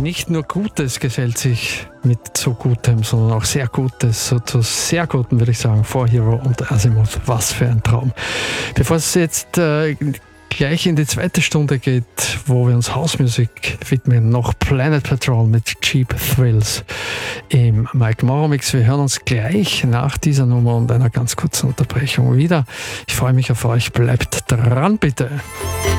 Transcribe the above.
nicht nur Gutes gesellt sich mit so Gutem, sondern auch sehr Gutes. So zu sehr Guten würde ich sagen, 4Hero und Azimuth. Was für ein Traum. Bevor es jetzt gleich in die zweite Stunde geht, wo wir uns Hausmusik widmen, noch Planet Patrol mit Cheap Thrills im Mike Morrow Mix. Wir hören uns gleich nach dieser Nummer und einer ganz kurzen Unterbrechung wieder. Ich freue mich auf euch. Bleibt dran, bitte.